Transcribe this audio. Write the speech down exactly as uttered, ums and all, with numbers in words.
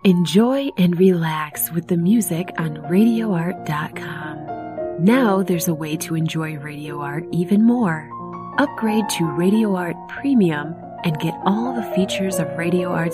Enjoy and relax with the music on radio art dot com. Now there's a way to enjoy Radio Art even more. Upgrade to Radio Art Premium and get all the features of Radio Art's